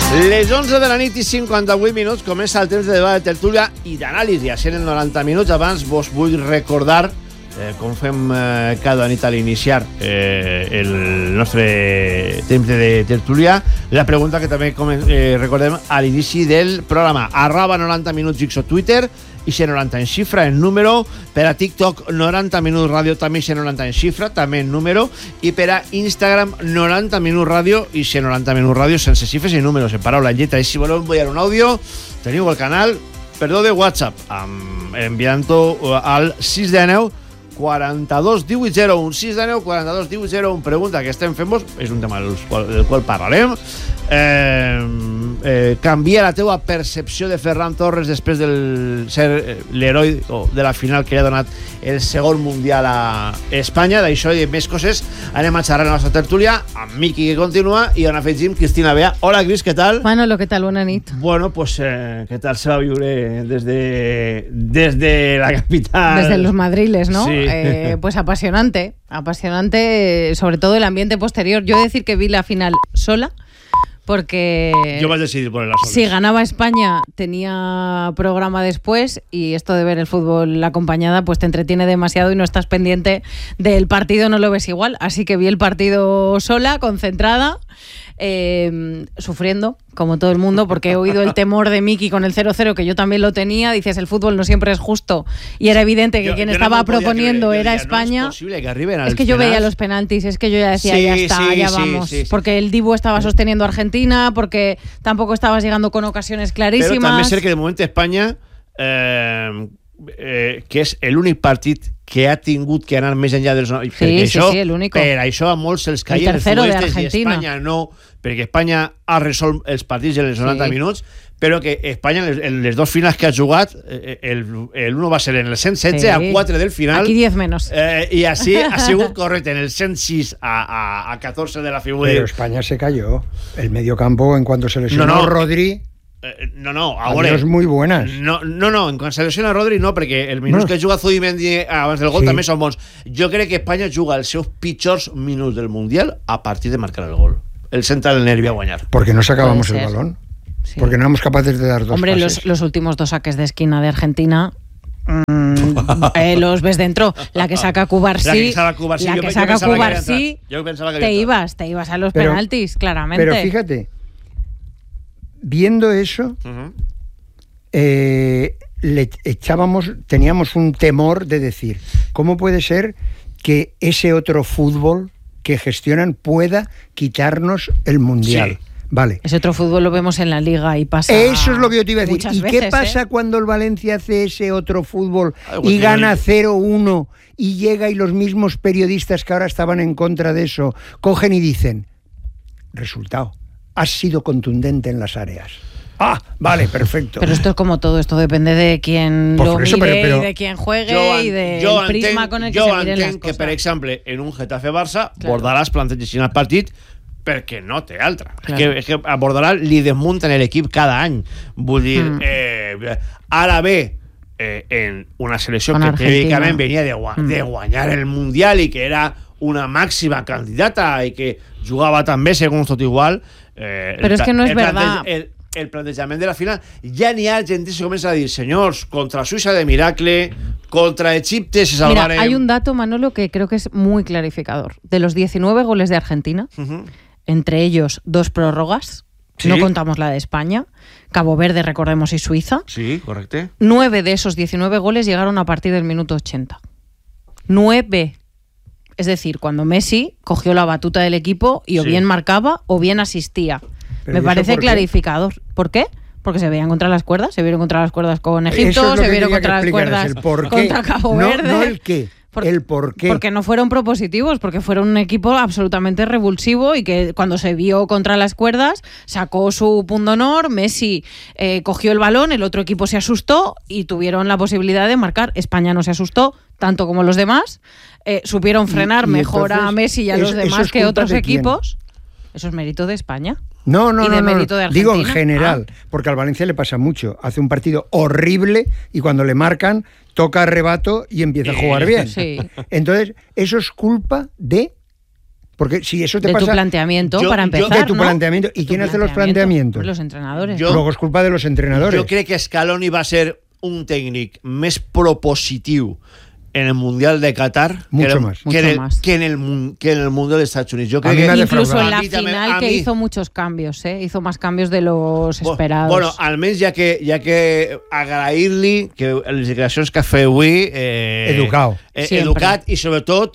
Les 11 de la nit i 58 minuts comença el temps de debat, de tertúlia i d'anàlisi. Així en 90 minuts. Abans vos vull recordar, com fem cada nit a l'iniciar el nostre temps de tertúlia, la pregunta que també recordem a l'inici del programa. @90 minuts X o Twitter, i 90 en xifra, en número. Per a TikTok, 90 minuts ràdio, també 90 en xifra, també en número. I per a Instagram, 90 minuts ràdio i 90 minuts ràdio sense xifres i números, en paraula, en lletra. I si voleu enviar un àudio, teniu el canal, perdó, de WhatsApp, enviant-ho al 619 42 1801, 619 42 1801. Pregunta que estem fent-vos, és un tema del qual parlarem. Canvia la teua percepció de Ferran Torres després de ser l'heroi de la final que li ha donat el segon mundial a Espanya. D'això i de més coses anem a xerrar a la nostra tertúlia amb Miqui, que continua, i on afegim Cristina Bea. Hola, Cris, què tal? Manolo, què tal? Bona nit. Bueno, pues, què tal se va viure desde la capital? Desde los madriles, ¿no? Sí. Pues apasionante, sobre todo el ambiente posterior. Yo he de decir que vi la final sola, porque yo vas a decidir ponerla sola. Si ganaba España tenía programa después, y esto de ver el fútbol acompañada pues te entretiene demasiado y no estás pendiente del partido, no lo ves igual. Así que vi el partido sola, concentrada, sufriendo como todo el mundo, porque he oído el temor de Miki con el 0-0, que yo también lo tenía. Dices, el fútbol no siempre es justo, y era evidente que quien estaba proponiendo era España. No es posible que arriben es que yo veía los penaltis, es que yo ya decía, ya está, ya vamos. Sí. Porque el Dibu estaba sosteniendo a Argentina, porque tampoco estabas llegando con ocasiones clarísimas. Però també és cert que de moment Espanya, que és l'únic partit que ha tingut que anar més enllà dels... Sí, l'únic. Per això a molts se'ls caien els futbolistes i Espanya no, perquè Espanya ha resolt els partits en els 90 minuts, però que Espanya, en les dos finals que ha jugat, l'uno va ser en el 116 a 4 del final. Aquí 10 menos. I així ha sigut correcte, en el 106 a 14 de la figura. Pero España se cayó. El mediocampo, en cuanto se lesionó Rodri... Ahora es muy buenas. No, en quan se lesiona Rodri no, perquè el minut que juga Zubimendi abans del gol també són bons. Jo crec que Espanya juga els seus pitjors minuts del Mundial a partir de marcar el gol. El centra el nervi a guanyar. Porque no sacábamos el balón. Sí. Porque no éramos capaces de dar dos pases. Los últimos dos saques de esquina de Argentina... los ves dentro. La que saca Cubarsí, te ibas a los penaltis, claramente. Pero fíjate, viendo eso, teníamos un temor de decir, ¿cómo puede ser que ese otro fútbol que gestionan pueda quitarnos el Mundial? Sí. Vale. Ese otro fútbol lo vemos en la Liga y pasa. Eso es lo que yo te iba a decir. ¿Y veces, qué pasa cuando el Valencia hace ese otro fútbol y gana 0-1 y llega y los mismos periodistas que ahora estaban en contra de eso cogen y dicen, resultado, has sido contundente en las áreas? Ah, vale, perfecto. Pero esto es como todo, esto depende de quién lo mire y de quién juegue y del prisma con el que se miren las cosas. Que, per exemple, en un Getafe-Barça, Bordalàs plantegessin el partit perquè no té altra. Claro. És que a Bordalàs li desmunten l'equip cada any. Vull dir, ara bé, en una selecció que teòricament venia de guanyar el Mundial i que era una màxima candidata i que jugava també segons tot igual, però és que no és verdad. El plantejament de la final, ja n'hi ha gent que se comença a dir, senyors, contra Suïssa de miracle, contra Egipte se salvarem. Mira, hay un dato, Manolo, que creo que es muy clarificador. De los 19 goles de Argentina, entre ellos 2 prórrogas, no contamos la de España, Cabo Verde, recordemos, y Suiza. Sí, correcto. 9 de esos 19 goles llegaron a partir del minuto 80. 9. Es decir, cuando Messi cogió la batuta del equipo y o bien marcaba o bien asistía. Me parece clarificador. ¿Por qué? Porque se veían contra las cuerdas. Se vieron contra las cuerdas con Egipto, se vieron contra las cuerdas contra Cabo Verde. No el qué. El por qué. Porque no fueron propositivos, porque fueron un equipo absolutamente revulsivo y que cuando se vio contra las cuerdas sacó su punto honor, Messi cogió el balón, el otro equipo se asustó y tuvieron la posibilidad de marcar. España no se asustó tanto como los demás, supieron frenar mejor a Messi y a los demás que otros equipos. Eso es mérito de España. No, digo en general, porque al Valencia le pasa mucho. Hace un partido horrible y cuando le marcan, toca arrebato y empieza a jugar bien. Sí. Entonces, eso es culpa de Porque si eso te de pasa... tu planteamiento, para empezar, de tu ¿no? planteamiento. ¿Y quién hace los planteamientos? Los entrenadores. Luego es culpa de los entrenadores. Jo crec que Scaloni va ser un tècnic més propositiu en el Mundial de Qatar que en el Mundial de Estados Unidos. Yo creo que incluso en la final que hizo muchos cambios, hizo más cambios de los esperados. Bueno, almenys ja que agrair-li que les declaracions que ha fet avui educat i sobretot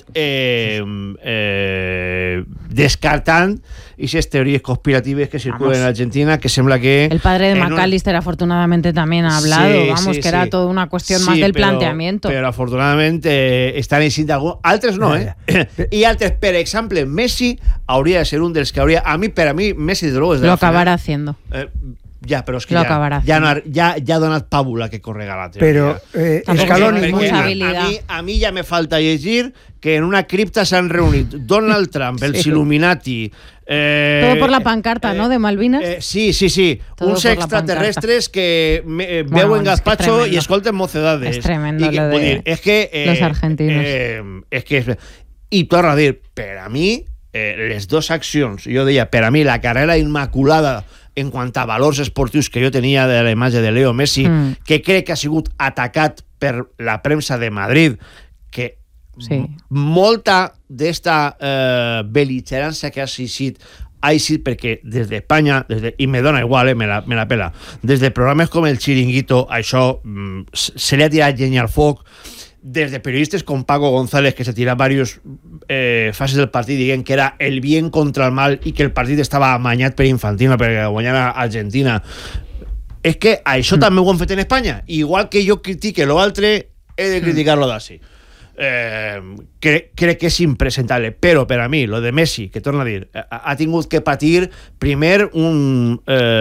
descartant esas teorías conspirativas que circulan en Argentina, que sembla que... El padre de McAllister afortunadamente también ha hablado, que era toda una cuestión más del planteamiento. Pero afortunadamente estan eixint d'algú. Altres no, I altres, per exemple, Messi hauria de ser un dels que hauria... Per a mi, Messi, de luego... Lo acabará haciendo. Ja, però és que ja ha donat pàbula que correga la teoria. Però Scaloni... A mi ja me falta llegir que en una cripta s'han reunit Donald Trump, els Illuminati... Todo por la pancarta, ¿no?, de Malvinas. Sí. Uns extraterrestres que veuen gazpacho i escolten mocedades. És tremendo lo de los argentinos. I torno a dir, per a mi, les dues accions, jo deia, per a mi, la carrera immaculada en quant a valors esportius que jo tenia de la imatge de Leo Messi, que crec que ha sigut atacat per la premsa de Madrid, que molta d'esta bel·ligerància que ha existit perquè des d'Espanya, i me dona igual, me la pela, des de programes com el Chiringuito, això se li ha tirat llenya al foc, des de periodistes com Paco González, que se tira diverses fases del partit dient que era el bien contra el mal i que el partit estava amanyat per Infantino perquè guanyara Argentina. És que això també ho han fet en Espanya. Igual que jo critique l'altre, he de criticar-lo d'ací. Crec que és impresentable, però per a mi lo de Messi, que torno a dir, ha tingut que patir primer un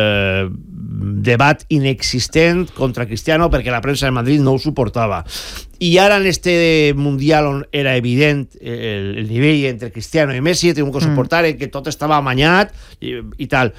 debat inexistent contra Cristiano perquè la premsa de Madrid no ho suportava, i ara en este Mundial on era evident el nivell entre Cristiano i Messi, he tingut que suportar que tot estava amanyat i tal.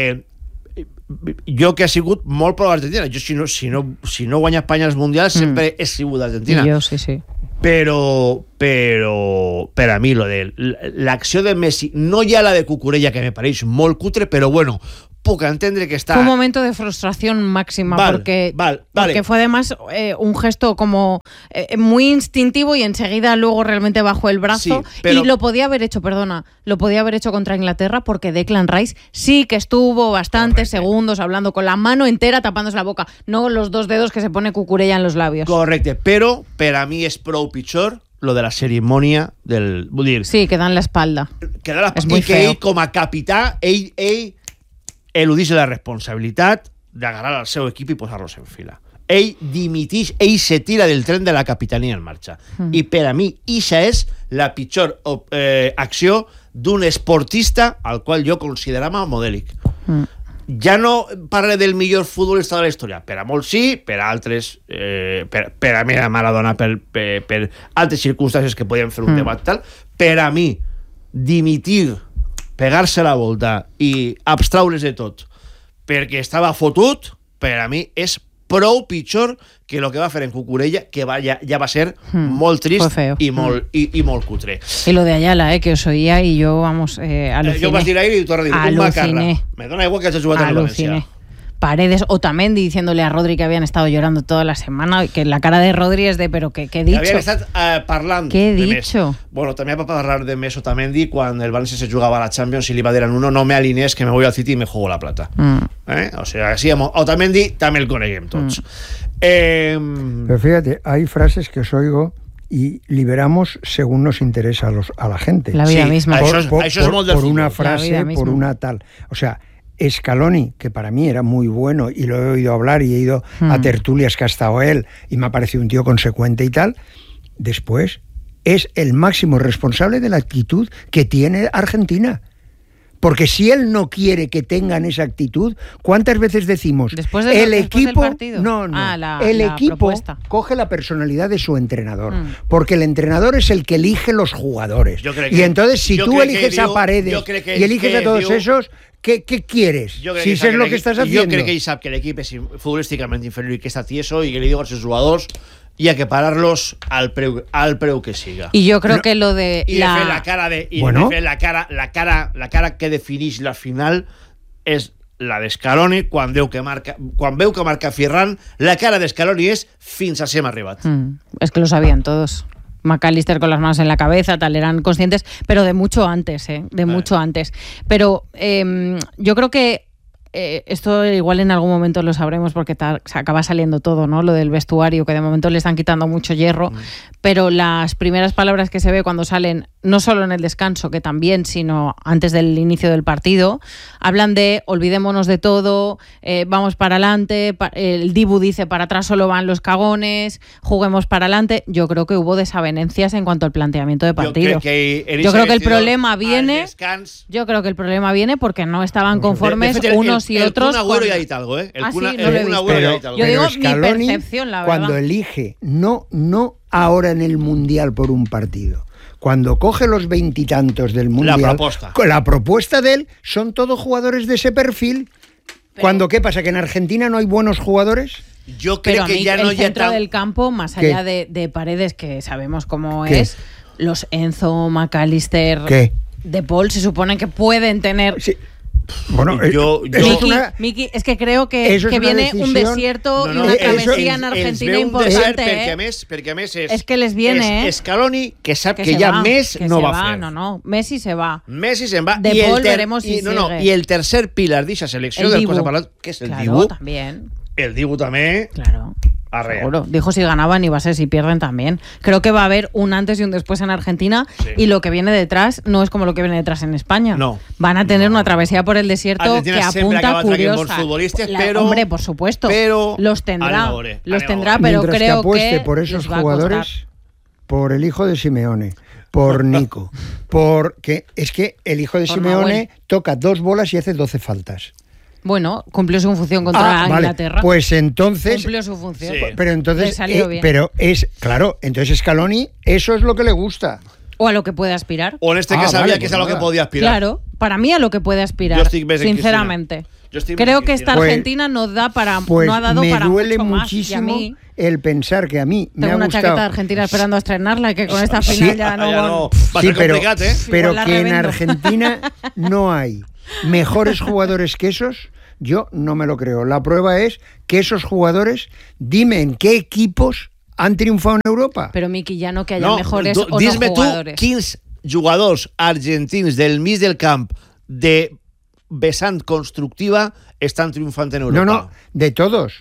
Jo que ha sigut molt pro Argentina, jo si no guanya Espanya els Mundials sempre he sigut d'Argentina. Jo sí. Però per a mi l'acció de Messi, no ja la de Cucurella, que me pareix molt cutre, però bueno, puc entendre que està... Fue un momento de frustración máxima, porque fue además un gesto como muy instintivo y enseguida luego realmente bajó el brazo, y lo podía haber hecho contra Inglaterra, porque Declan Rice sí que estuvo bastantes segundos hablando con la mano entera tapándose la boca, no los 2 dedos que se pone Cucurella en los labios. Correcte, però per a mi és prou pitjor lo de la cerimònia del... Vull dir... Sí, que dan la espalda. És muy feo. I que ell, com a capità, ell eludeix la responsabilitat d'agarrar el seu equip i posar-los en fila. Ell dimitix, ell se tira del tren de la capitania en marxa. I per a mi, ixa és la pitjor acció d'un esportista al qual jo considerava modèlic. Ja no parle del millor futbolista de la història. Per a molts sí, per a altres, per a mi a Maradona, per altres circumstàncies que podien fer un debat tal, per a mi, dimitir, pegar-se la volta i abstraure's de tot perquè estava fotut, per a mi és prou pitjor que el que va fer en Cucurella, que ja va ser molt trist i molt cutre. Y lo de Ayala, que os oía y yo, aluciné. Jo vas dir ahir i tu has dit un macarra. Me dona igual que hagi jugat en el València. Paredes, Otamendi diciéndole a Rodri que habían estado llorando toda la semana, que la cara de Rodri es de, pero ¿qué he dicho? Habían estat parlant ¿Qué he de dicho? Mes. Bueno, també va parlar de Mes Otamendi quan el València se jugava a la Champions y le iba a dir a uno, no me alinees que me voy al City y me juego la plata. O sea, así Otamendi també el coneguem tots. Pero fíjate, hay frases que os oigo y liberamos según nos interesa a la gente. La vida misma. Això és molt del por una frase, por una tal. O sea, Scaloni, que para mí era muy bueno y lo he oído hablar y he ido a tertulias que ha estado él y me ha parecido un tío consecuente y tal, después es el máximo responsable de la actitud que tiene Argentina. Porque si él no quiere que tengan esa actitud, ¿cuántas veces decimos? El equipo coge la personalidad de su entrenador, porque el entrenador es el que elige los jugadores. Y entonces si tú eliges a Paredes y eliges a todos esos, ¿qué quieres? Si eso es lo que estás haciendo. Jo crec que ell sap que l'equip és futbolísticament inferior i que està tieso i que li diu als seus jugadors hi ha que parar-los al preu que siga. I jo crec que lo de... I de fer la cara que defineix la final és la d'Escaloni quan veu que marca Ferran. La cara d'Escaloni és fins a hem arribat. Es que lo sabían todos. McAllister con las manos en la cabeza, tal, eran conscientes, pero de mucho antes, mucho antes. Pero yo creo que esto igual en algún momento lo sabremos porque se acaba saliendo todo, ¿no? Lo del vestuario, que de momento le están quitando mucho hierro, pero las primeras palabras que se ve cuando salen, no solo en el descanso, que también, sino antes del inicio del partido, hablan de olvidémonos de todo, vamos para adelante, el Dibu dice para atrás solo van los cagones, juguemos para adelante. Yo creo que hubo desavenencias en cuanto al planteamiento de partido. Yo creo que el problema viene porque no estaban conformes unos y otros. El Kun Agüero ya ha dicho algo, ¿eh? Yo digo mi percepción, la verdad. Cuando elige, no ahora en el Mundial por un partido, cuando coge los 20 y tantos del Mundial, la propuesta de él son todos jugadores de ese perfil. Cuando, ¿qué pasa? ¿Que en Argentina no hay buenos jugadores? Yo creo que ya no el centro del campo, más allá de Paredes, que sabemos cómo es, los Enzo, McAllister, De Paul, se supone que pueden tener... Sí. Bueno, Miki, es que creo que viene un desierto y una travesía en Argentina importante. Perquè a més es que les viene, Scaloni, que sap que ja més no va fer. No, Messi se va. Messi se'n va. De Paul veremos si sigue. I el tercer pilar d'aquesta selecció del qual s'ha parlat, que és el Dibu. El Dibu també. Claro. Seguro. Dijo si ganaban iba a ser si pierden también. Creo que va a haber un antes y un después en Argentina y lo que viene detrás no es como lo que viene detrás en España. No. Van a tener una travesía por el desierto Argentina que apunta curiosa. Hombre, por supuesto. Pero los tendrá, pero mientras creo que apueste que por esos jugadores, por el hijo de Simeone, por Nico, porque es que el hijo de Simeone toca 2 bolas y hace 12 faltas. Bueno, cumplió su función contra Inglaterra. Pues entonces... Cumplió su función. Sí. Pero entonces... salió bien. Pero entonces Scaloni, eso es lo que le gusta. O a lo que puede aspirar. O en este que sabía que es a lo que podía aspirar. Claro, para mí a lo que puede aspirar, sinceramente. Creo que esta Argentina no da para, no ha dado para mucho más. Me duele muchísimo el pensar que a mí me ha gustado... Tengo una chaqueta de Argentina esperando a estrenarla y que con esta final ya no... Sí, pero que en Argentina no hay mejores jugadores que esos, yo no me lo creo. La prueba es que esos jugadores, dime en qué equipos han triunfado en Europa. Pero Miki, ya no que haya mejores o no jugadores. Tu quins jugadors argentins del mig del camp de vessant constructiva están triunfant en Europa. No, de todos.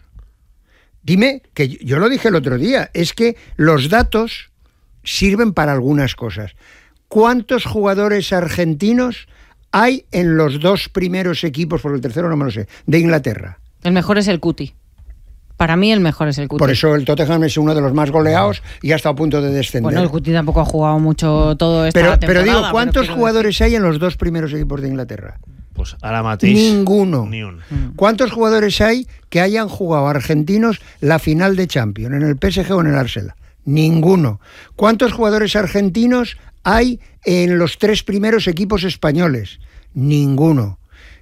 Dime, que yo lo dije el otro día, es que los datos sirven para algunas cosas. ¿Cuántos jugadores argentinos hay en los 2 primeros equipos, porque el tercero no me lo sé, de Inglaterra? El mejor es el Cuti. Para mí el mejor es el Cuti. Por eso el Tottenham es uno de los más goleados y ha estado a punto de descender. Bueno, el Cuti tampoco ha jugado mucho todo esta temporada. Pero digo, ¿cuántos jugadores hay en los 2 primeros equipos de Inglaterra? Pues ara mateix... Ninguno. Ni un. ¿Cuántos jugadores hay que hayan jugado argentinos la final de Champions, en el PSG o en el Arsenal? Ninguno. ¿Cuántos jugadores argentinos hay en los 3 primeros equipos españoles? Ninguno.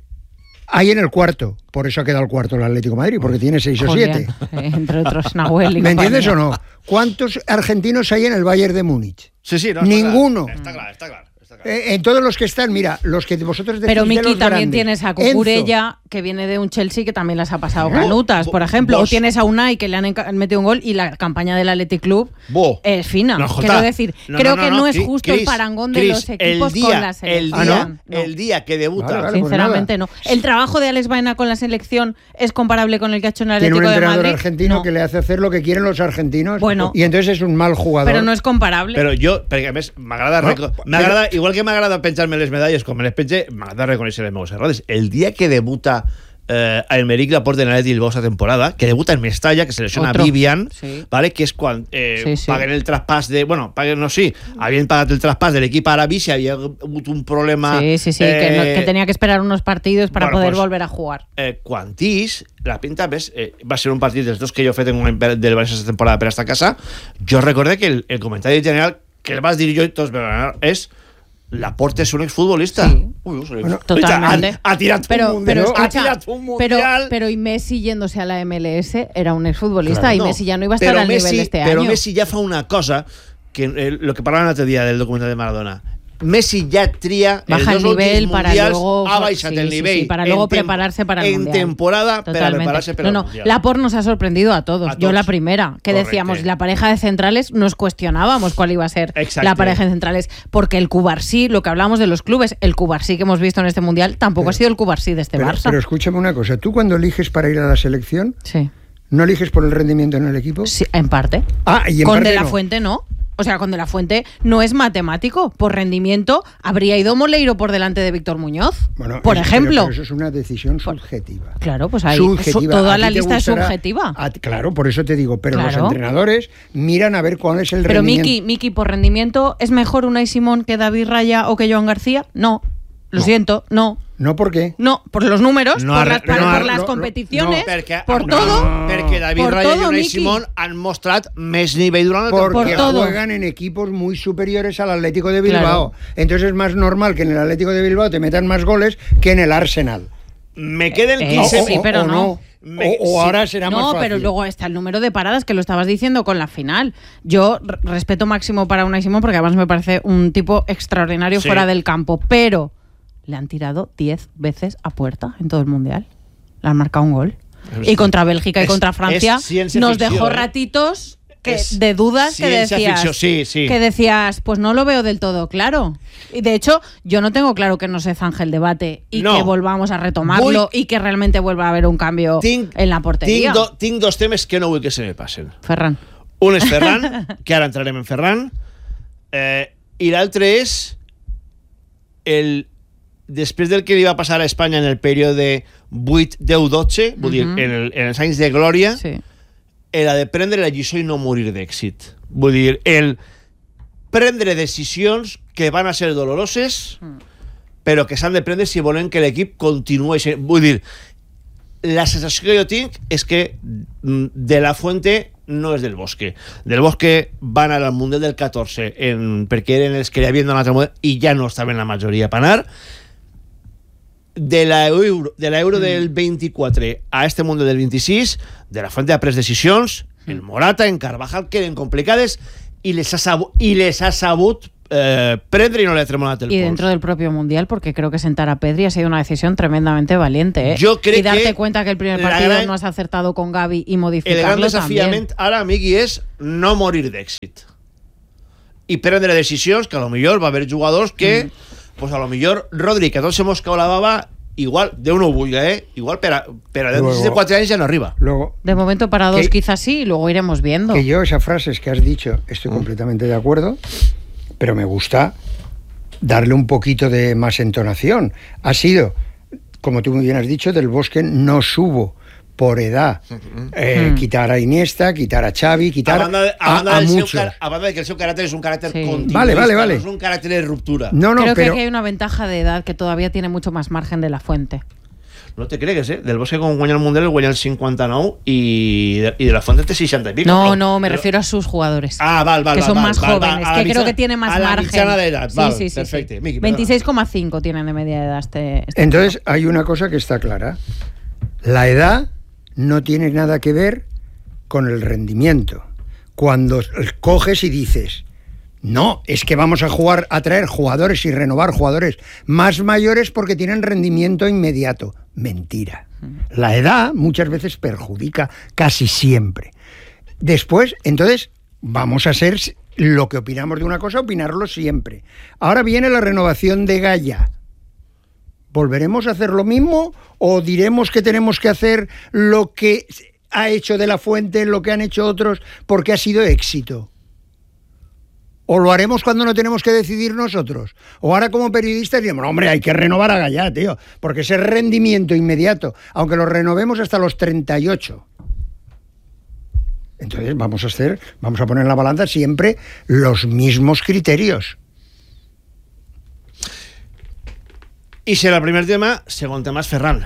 Hay en el cuarto, por eso ha quedado el cuarto el Atlético de Madrid, porque tiene 6 o 7. Entre otros, Nahuel y ¿Me entiendes o no? ¿Cuántos argentinos hay en el Bayern de Múnich? Sí, no, ninguno. Está claro. En todos los que están, mira, los que vosotros decís. Pero Miki, también grandes. Tienes a Cucurella, que viene de un Chelsea que también las ha pasado canutas, por ejemplo. O tienes a Unai, que le han metido un gol, y la campaña del Athletic Club es fina. Quiero decir, creo que no es justo el parangón de los equipos con la selección. El día que debuta. Sinceramente, no. ¿El trabajo de Alex Baena con la selección es comparable con el que ha hecho en el Atlético de Madrid? Tiene un entrenador argentino que le hace hacer lo que quieren los argentinos. Bueno, y entonces es un mal jugador. Pero no es comparable. Pero yo, perquè a més, m'agrada, igual que m'agrada pensar-me les medalles com me les penge, m'agrada reconèixer les meves errades. El dia que debuta a Elmeric Laporte en l'Atleti Bilbao esta temporada, que debuta en Mestalla, que selecciona Vivian, ¿vale? Que és quan paguen el traspàs de... Bueno, paguen, no, sí, havien pagat el traspàs de l'equip arabi, si havia hagut un problema... que tenía que esperar unos partidos para poder volver a jugar. Quantís, la pinta, ves, va ser un partit dels 2 que jo he fet en un del València esta temporada per esta casa. Jo recordé que el comentari general que el vas dir jo i tots és Laporte és un exfutbolista. Sí. Bueno, totalmente. Ha tirat un mundial. Pero y Messi yéndose a la MLS era un exfutbolista, claro, y Messi ya no iba a estar pero al Messi, nivel de este pero año. Messi ya fa una cosa que lo que parlaven l'altre dia del documental de Maradona. Messi ya tria baja els el dos nivel últims para mundials, luego, ha baixat el nivell para luego prepararse para el mundial. En temporada para prepararse para el mundial. Laporte nos ha sorprendido a todos. Yo la primera, que decíamos, la pareja de centrales, nos cuestionábamos cuál iba a ser la pareja de centrales, porque el Cubarsí, lo que hablamos de los clubes, el Cubarsí que hemos visto en este mundial tampoco ha sido el Cubarsí de este Barça. Pero escúchame una cosa, tú cuando eliges para ir a la selección, sí, ¿no eliges por el rendimiento en el equipo? Sí, en parte. Y en con parte De La no. Fuente no. O sea, con De La Fuente no es matemático. Por rendimiento, habría ido Moleiro por delante de Víctor Muñoz, bueno, por ejemplo. Pero eso es una decisión subjetiva. Claro, pues ahí subjetiva. Toda la lista es subjetiva. Claro, por eso te digo, pero claro, los entrenadores miran a ver cuál es el rendimiento. Pero Miki, por rendimiento, ¿es mejor Unai Simón que David Raya o que Joan García? No. Lo siento, no. ¿No por qué? No, por los números, por las competiciones, por todo. Porque David Raya y Unai Simón han mostrat més nivell durant el porque por juegan en equipos muy superiores al Atlético de Bilbao. Claro. Entonces es más normal que en el Atlético de Bilbao te metan más goles que en el Arsenal. Me queden 15 sí, pero no. O ahora será más fácil. No, pero luego está el número de paradas, que lo estabas diciendo con la final. Yo respeto máximo para Unai Simón, porque además me parece un tipo extraordinario fuera del campo, pero le han tirado 10 veces a puerta en todo el Mundial. Le han marcado un gol. Y contra Bélgica y contra Francia nos dejó ratitos de dudas que decías, pues no lo veo del todo claro. Y de hecho, yo no tengo claro que no se zanje el debate y que volvamos a retomarlo y que realmente vuelva a haber un cambio en la portería. Tinc dos temes que no vull que se me passen. Ferran. Un és Ferran, que ara entrarem en Ferran, i l'altre és després del que li va passar a Espanya en el període 8-10-12, vull dir, en els anys de glòria, era de prendre la lliçó i no morir d'èxit. Vull dir, el prendre decisions que van a ser doloroses, però que s'han de prendre si volen que l'equip continuï. Vull dir, la sensació que jo tinc és que De La Fuente no és del Bosque. Del Bosque van anar al Mundial del 14 perquè eren els que li havien donat el Mundial i ja no estaven la majoria per anar. De la Euro del 24 a este Mundial del 26, De La Fuente ha pres decisions en Morata, en Carvajal, que eren complicades y les ha sabut prendre y no le ha tremolat el y dentro del propio Mundial, porque creo que sentar a Pedri ha sido una decisión tremendamente valiente, ¿eh? Yo creo y darte que cuenta que el primer partido no has acertado con Gavi y modificarlo el gran también. desafiament ara, Migui, és no morir d'èxit i prendre decisions que a lo millor va haver jugadors que pues a lo millor Rodri, que tots hemos cau la baba, igual, Déu no ho vulga, igual per a de 4 anys ja no arriba. Luego, de momento para dos quizás sí, y luego iremos viendo. Que yo esas frases que has dicho estoy completamente de acuerdo, pero me gusta darle un poquito de más entonación. Ha sido, como tú muy bien has dicho, Del Bosque no subo por edad. Quitar a Iniesta, quitar a Xavi, quitar a muchos. A banda de que el seu caràcter és un caràcter continuista, vale. no és un caràcter de ruptura. Creo que aquí hay una ventaja de edad que todavía tiene mucho más margen De La Fuente. No te cregues, Del Bosque con guanyar el Mundial, el guanyar el 59 y De La Fuente té 60 y pico. No, me refiero a sus jugadores. Val. Que son más jóvenes, que creo que tiene más margen. A la mitjana de edad, sí. Perfecte. 26,5 tienen de media de edad este Entonces, hay una cosa que está clara. La edad no tiene nada que ver con el rendimiento. Cuando coges y dices, no, es que vamos a traer jugadores y renovar jugadores más mayores porque tienen rendimiento inmediato. Mentira. La edad muchas veces perjudica, casi siempre. Después, entonces, vamos a ser lo que opinamos de una cosa, opinarlo siempre. Ahora viene la renovación de Gaya. ¿Volveremos a hacer lo mismo o diremos que tenemos que hacer lo que ha hecho De La Fuente, lo que han hecho otros, porque ha sido éxito? ¿O lo haremos cuando no tenemos que decidir nosotros? O ahora como periodistas diremos, hombre, hay que renovar a Gaya, tío, porque ese rendimiento inmediato, aunque lo renovemos hasta los 38. Entonces vamos a poner en la balanza siempre los mismos criterios. I si era el primer tema, segon tema és Ferran.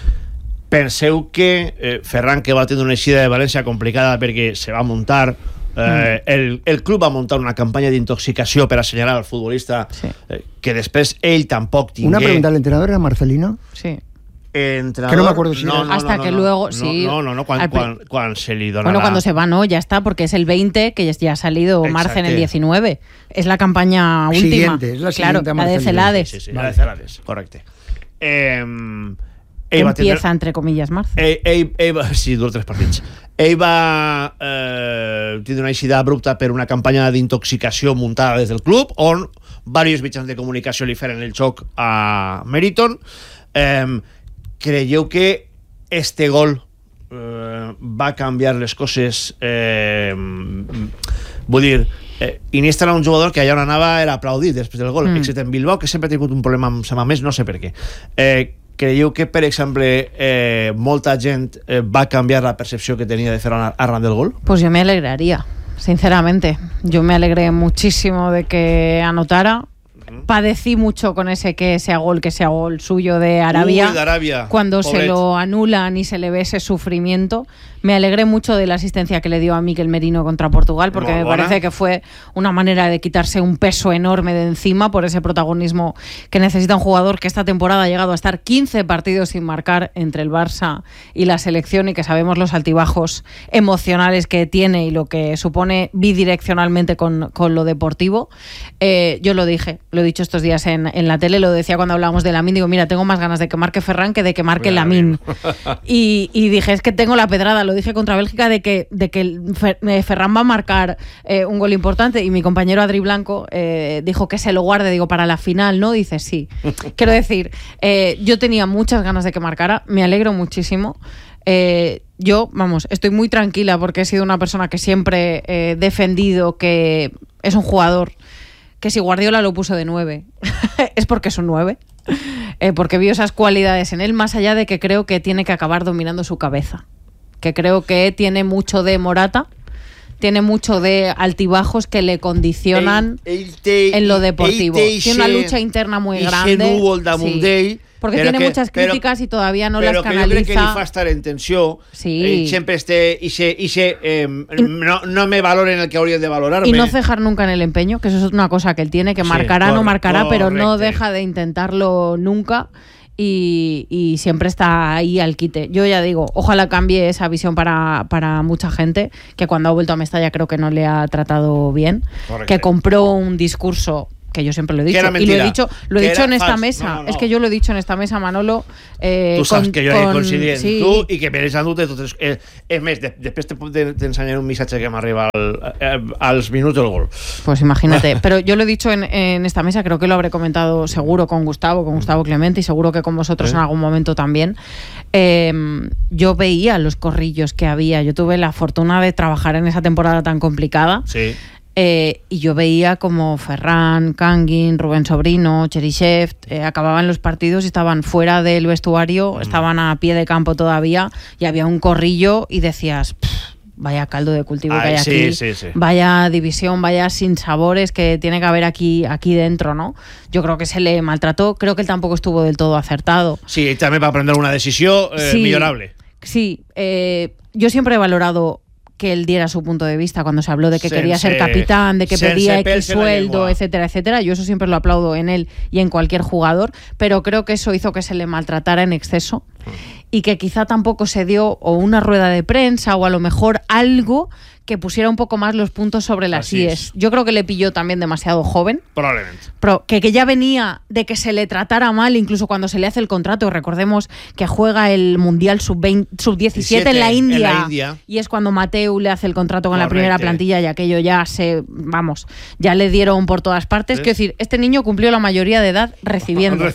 Penseu que Ferran, que va tenir una eixida de València complicada perquè se va muntar El club va muntar una campanya d'intoxicació per assenyalar al futbolista, que després ell tampoc tingué... Una pregunta, ¿el entrenador era Marcelino? Sí. Entrenador, que no me acuerdo si hasta que luego sí. Cuando se le dona bueno, cuando se va, no, ya está, porque es el 20 que ya ha salido Marce en el 19. Es la campaña última. Siguiente, es la siguiente, claro, la de Celades. Sí, la de Celades, correcte. Empieza, entre comillas, Marce. Sí, dura 3 partits. Ell va tindre una eixida abrupta per una campanya d'intoxicació muntada des del club, on diversos mitjans de comunicació li feren el xoc a Meriton. Creieu que este gol va canviar les coses? Vull dir, Iniesta era un jugador que allà on anava era aplaudit després del gol, excepte en Bilbao, que sempre ha tingut un problema amb Samamés, no sé per què. Creieu que, per exemple, molta gent va canviar la percepció que tenia de Ferran arran del gol? Pues yo me alegraría, sinceramente. Yo me alegré muchísimo de que anotara. Padecí mucho con ese que sea gol suyo de Arabia. De Arabia, cuando pobret. Se lo anulan y se le ve ese sufrimiento. Me alegré mucho de la asistencia que le dio a Mikel Merino contra Portugal, porque me parece que fue una manera de quitarse un peso enorme de encima por ese protagonismo que necesita un jugador que esta temporada ha llegado a estar 15 partidos sin marcar entre el Barça y la selección, y que sabemos los altibajos emocionales que tiene y lo que supone bidireccionalmente con lo deportivo. Yo lo dije, lo he dicho estos días en la tele, lo decía cuando hablábamos de Lamine, digo, mira, tengo más ganas de que marque Ferran que de que marque Lamine. Y dije, es que tengo la pedrada, lo dije contra Bélgica, de que Ferran va a marcar un gol importante, y mi compañero Adri Blanco dijo que se lo guarde, digo, para la final, ¿no? Dice, sí. Quiero decir, yo tenía muchas ganas de que marcara, me alegro muchísimo. Yo, vamos, estoy muy tranquila porque he sido una persona que siempre he defendido que es un jugador que si Guardiola lo puso de 9 es porque es un 9, porque vio esas cualidades en él, más allá de que creo que tiene que acabar dominando su cabeza, que creo que tiene mucho de Morata, tiene mucho de altibajos que le condicionan en lo deportivo. Tiene una lucha interna muy grande. Porque tiene muchas críticas y todavía no las canaliza. Però que jo crec que li fa estar en tensió. Sí. Sempre no me valoren el que haurien de valorarme. Y no cejar nunca en el empeño, que eso es una cosa que él tiene, que marcará, no marcará, pero no deja de intentarlo nunca. Y siempre está ahí al quite. Yo ya digo, ojalá cambie esa visión para mucha gente, que cuando ha vuelto a Mestalla creo que no le ha tratado bien. Correcte. Que compró un discurso que yo siempre lo he dicho, y lo he dicho en esta mesa. No. Es que yo lo he dicho en esta mesa, Manolo. Tu saps que jo he coincidit amb tu i que me l'he endut de totes. És més, després t'ensenyaré un missatge que m'arriba als minuts del gol. Pues imagínate. Pero yo lo he dicho en esta mesa, creo que lo habré comentado seguro con Gustavo Clemente, y seguro que con vosotros en algún momento también. Yo veía los corrillos que había. Yo tuve la fortuna de trabajar en esa temporada tan complicada. Sí. Y yo veía como Ferran, Kangin, Rubén Sobrino, Cheryshev acababan los partidos y estaban fuera del vestuario, estaban a pie de campo todavía, y había un corrillo y decías, vaya caldo de cultivo que hay aquí, sí. Vaya división, vaya sinsabores que tiene que haber aquí dentro, ¿no? Yo creo que se le maltrató, creo que él tampoco estuvo del todo acertado. Sí, también va a prendre una decisión millorable. Sí, yo siempre he valorado que él diera su punto de vista cuando se habló de que quería ser capitán, de que pedía X sueldo, etcétera, etcétera. Yo eso siempre lo aplaudo en él y en cualquier jugador, pero creo que eso hizo que se le maltratara en exceso y que quizá tampoco se dio o una rueda de prensa o a lo mejor algo que pusiera un poco más los puntos sobre las IES. Yo creo que le pilló también demasiado joven. Probablemente. Que ya venía de que se le tratara mal, incluso cuando se le hace el contrato. Recordemos que juega el Mundial Sub-17 en la India. Y es cuando Mateu le hace el contrato con la primera plantilla, y aquello ya ya le dieron por todas partes. Quiero decir, este niño cumplió la mayoría de edad recibiendo.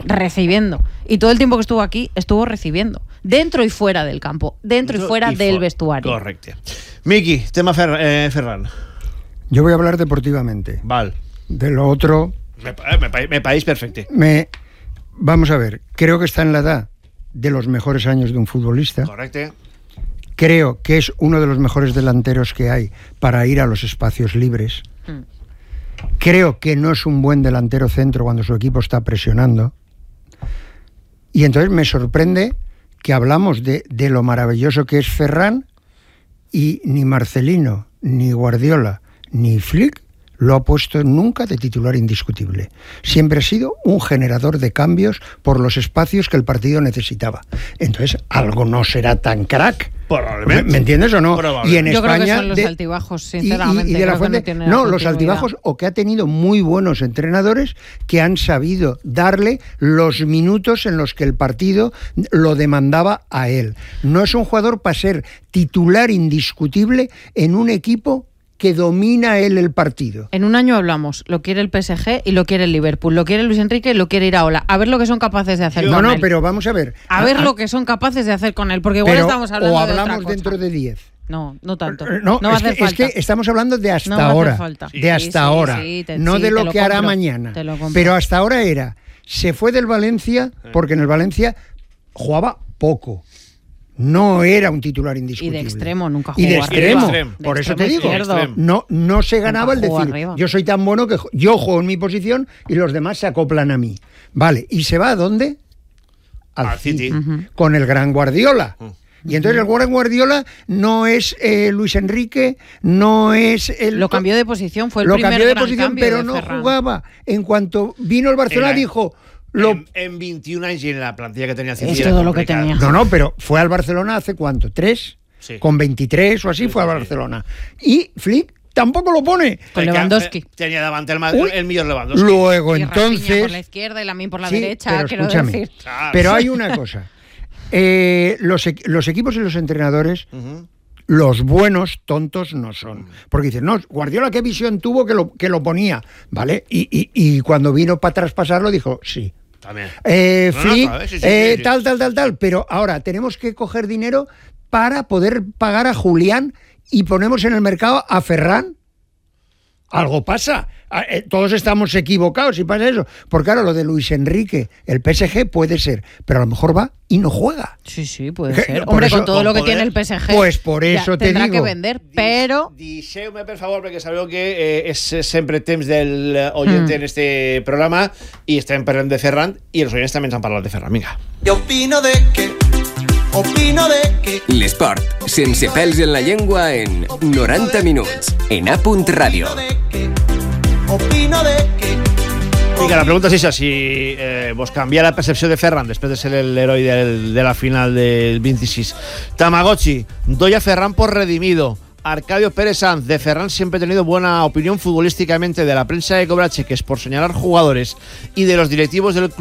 Y todo el tiempo que estuvo aquí, estuvo recibiendo. Dentro y fuera del campo. Dentro y fuera del vestuario. Correcto. Miki, tema Ferran. Yo voy a hablar deportivamente. Val. De lo otro... Me parece perfecto. Vamos a ver, creo que está en la edad de los mejores años de un futbolista. Correcto. Creo que es uno de los mejores delanteros que hay para ir a los espacios libres. Creo que no es un buen delantero centro cuando su equipo está presionando. Y entonces me sorprende que hablamos de lo maravilloso que es Ferran, y ni Marcelino ni Guardiola ni Flick lo ha puesto nunca de titular indiscutible. Siempre ha sido un generador de cambios por los espacios que el partido necesitaba. Entonces, algo no será tan crack. Probablemente. ¿Me entiendes o no? Y en Yo España, creo que son los altibajos, sinceramente. y de la Fuente, no, los altibajos, o que ha tenido muy buenos entrenadores que han sabido darle los minutos en los que el partido lo demandaba a él. No es un jugador para ser titular indiscutible en un equipo que domina él el partido. En un año hablamos, lo quiere el PSG y lo quiere el Liverpool, lo quiere Luis Enrique y lo quiere Iraola. A ver lo que son capaces de hacer con él. No, pero vamos a ver. A ver lo que son capaces de hacer con él, porque igual estamos hablando de otra hablamos cosa. dentro de 10. No tanto. No va a hacer falta. Es que estamos hablando de hasta No va a ahora. hacer falta. De hasta ahora. No de lo que hará mañana. Pero hasta ahora se fue del Valencia porque en el Valencia jugaba poco. No era un titular indiscutible. Y de extremo, nunca jugó Y de extremo. arriba. Por eso te digo, izquierdo. no se ganaba el Nunca jugó decir, arriba. yo soy tan bueno que yo juego en mi posición y los demás se acoplan a mí. Vale, ¿y se va a dónde? Al City. Con el gran Guardiola. Y entonces el gran Guardiola no es Luis Enrique, no es Lo cambió de posición, fue el lo primer cambió de gran posición, cambio pero de no Ferran. jugaba. En cuanto vino el Barcelona dijo... En 21 años y en la plantilla que tenía City Es era todo lo que complicado. tenía. No, pero fue al Barcelona hace ¿cuánto? ¿3? Sí. Con 23 o así fue al Barcelona. Y Flick tampoco lo pone. Con Lewandowski. Tenía delante el millón Lewandowski. Luego Y Rafinha entonces... por la izquierda y Lamine por la Sí, derecha, pero quiero escúchame, decir. Claro. Pero hay una cosa. Los equipos y los entrenadores... Los buenos tontos no son. Porque dicen, no, Guardiola qué visión tuvo que lo ponía, ¿vale? Y cuando vino para traspasarlo dijo, sí. También. Flick, sí. tal. Pero ahora tenemos que coger dinero para poder pagar a Julián y ponemos en el mercado a Ferran. Algo pasa. Todos estamos equivocados si pasa eso. Porque claro, lo de Luis Enrique, el PSG puede ser, pero a lo mejor va y no juega. Sí, puede Que- ser. por Hombre, eso- con todo lo que con tiene el poder, PSG. pues por eso te tendrá digo. que vender, pero... Deixeu-me, per favor, perquè sabeu que és sempre temps del oyente en este programa i estem parlant de Ferran i els oients també ens han parlat de Ferran. Vinga. Opino de que L'esport, sense pèls en la llengua en 90 minuts, en A.Radio. Vinga, la pregunta és això, si vos canvia la percepció de Ferran després de ser l'heroi de la final del 26. Tamagotchi, doy a Ferran por redimido. Arcadio Pérez Sanz, de Ferran siempre he tenido buena opinión futbolísticamente de la prensa de cobra cheques por señalar jugadores y de los directivos del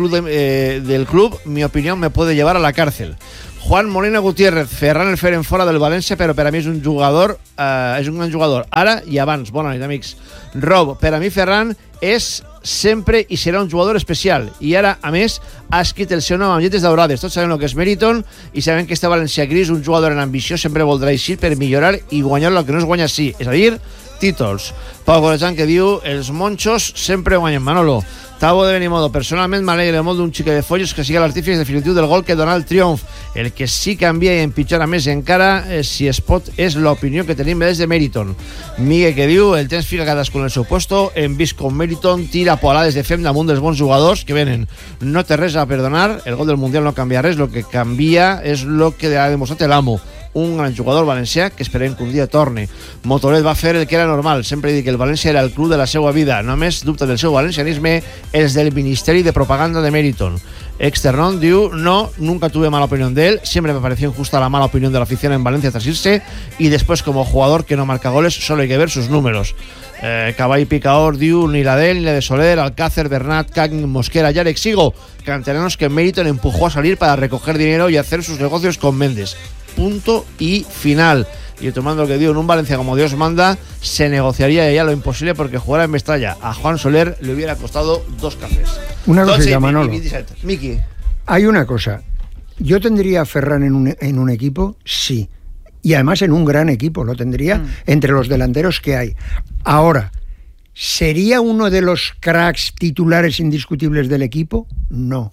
club, mi opinión me puede llevar a la cárcel. Juan Molina Gutiérrez, Ferran el feren fora del València, però per a mi és un jugador, és un gran jugador, ara i abans. Bona nit, amics. Rob, per a mi Ferran és sempre i serà un jugador especial, i ara, a més, ha escrit el seu nom amb lletres daurades. Tots sabem el que és Meriton i sabem que este València gris, un jugador en ambició, sempre voldrà eixir per millorar i guanyar el que no es guanya sí, és a dir, títols. Pau Corejant que diu, els monxos sempre guanyen. Manolo, Tavo de Benimodo, personalment m'alegra molt d'un xique de Follos que sigui l'artífice definitiu del gol que dona el triomf. El que sí canvia i empitjora més encara, si es pot, és l'opinió que tenim des de Meriton. Migue que diu, el temps fica cadascun en el seu puesto, hem vist com Meriton tira polades de fem damunt dels bons jugadors que venen. No té res a perdonar, el gol del Mundial no canvia res, el que canvia és el que ha demostrat l'amo. Un gran jugador valencià que esperem que un dia torne. Motoret va fer el que era normal. Sempre he dit que el València era el club de la seva vida. Només dubta del seu valencianisme els del Ministeri de Propaganda de Meriton. Externon diu, no, nunca tuve mala opinión de él. Siempre me pareció injusta la mala opinión de la afición en Valencia tras irse y después como jugador que no marca goles solo hay que ver sus números. Caball Picaor diu, ni la de él, ni la de Soler, Alcácer, Bernat, Kang, Mosquera y Alex Sigo, canteranos que Meriton empujó a salir para recoger dinero y hacer sus negocios con Méndez. Punto y final. Y tomando lo que digo, en un Valencia como Dios manda, se negociaría ya lo imposible porque jugar en Mestalla a Juan Soler le hubiera costado 2 cafés. Una cosilla, Manolo. Miki. Hay una cosa. ¿Yo tendría a Ferran en un equipo? Sí. Y además en un gran equipo. Lo tendría entre los delanteros que hay. Ahora, ¿sería uno de los cracks titulares indiscutibles del equipo? No.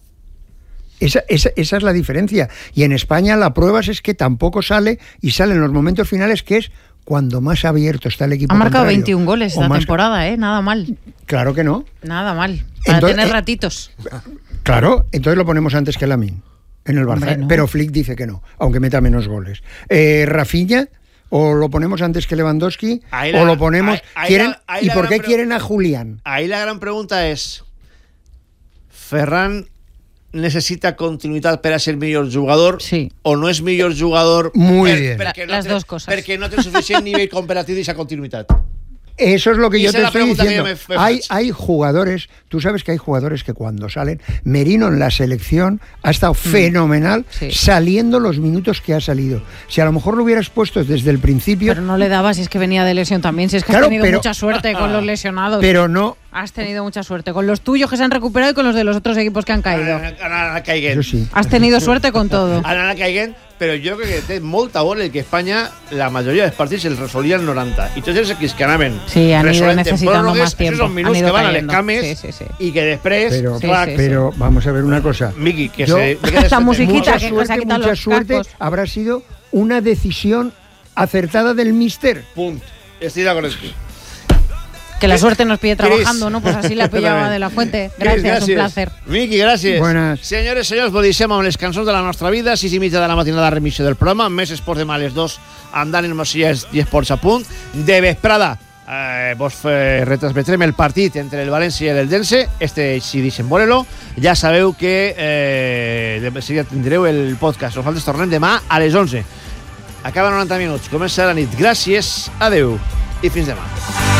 Esa es la diferencia. Y en España la prueba es que tampoco sale y sale en los momentos finales, que es cuando más abierto está el equipo. Ha marcado contrario. 21 goles esta temporada, nada mal. Claro que no. Nada mal. Para Entonces, tener ratitos. Claro, entonces lo ponemos antes que Lamine en el Barça. Hombre, no. Pero Flick dice que no, aunque meta menos goles. Rafinha, o lo ponemos antes que Lewandowski, o lo ponemos... ¿Y por qué quieren a Julián? Ahí la gran pregunta és, Ferran necessita continuïtat per a ser millor jugador, sí, o no és millor jugador las dos cosas, perquè no té suficient nivell comparatiu d'aquesta continuïtat? Eso es lo que yo te estoy diciendo. Hay jugadores, tú sabes que hay jugadores que cuando salen, Merino en la selección ha estado fenomenal, saliendo los minutos que ha salido. Si a lo mejor lo hubieras puesto desde el principio... Pero no le daba, si es que venía de lesión también, si es que has tenido mucha suerte con los lesionados. Pero no... Has tenido mucha suerte con los tuyos que se han recuperado y con los de los otros equipos que han caído. Sí. Has tenido suerte con todo. Ara caiguen, però jo crec que té molta bola el que Espanya, la majoria dels partits els resolien 90. I tots els equips que anaven han ido necesitando más tiempo. Esos minuts que van a les cames y que después... Pero vamos a ver una cosa. Miki, que esta musiquita que nos ha quitado mucha los suerte cascos. Habrá sido una decisión acertada del míster. Punt. Estoy de acuerdo. Que la suerte nos pille trabajando, ¿no? Pues así la pillaba de la Fuente. Gràcies, un placer. Miki, gràcies. Buenas. Senyores, senyors, vos deixem amb les cançons de la nostra vida. 6:30 de la matinada, remissió del programa. Més esports demà a les 2 amb Dani Hermosilla i Esports a punt. De vesprada vos retransmetrem el partit entre el València i l'Eldense. Si deixen veure-lo. Ja sabeu que ja tindreu el podcast. Nosaltres tornem demà a les 11. Acaba 90 minuts. Comença la nit. Gràcies, adeu i fins demà.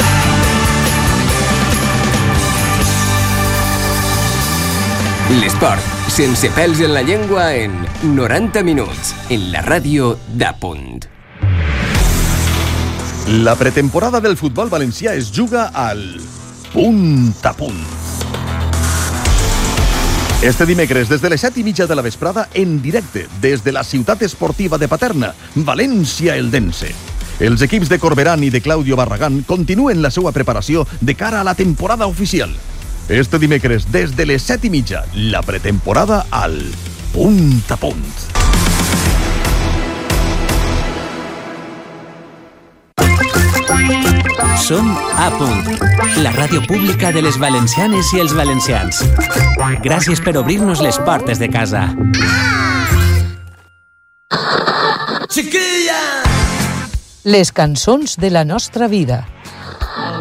L'esport, sense pèls en la llengua, en 90 minuts, en la ràdio d'Apunt. La pretemporada del futbol valencià es juga al Punt a Punt. Este dimecres, des de les 7:30 de la vesprada, en directe, des de la ciutat esportiva de Paterna, València-Eldense. Els equips de Corberán i de Claudio Barragán continuen la seva preparació de cara a la temporada oficial. Este dimecres, des de les 7:30, la pretemporada al Punt a Punt. Som a Punt, la ràdio pública de les valencianes i els valencians. Gràcies per obrir-nos les portes de casa. Les cançons de la nostra vida.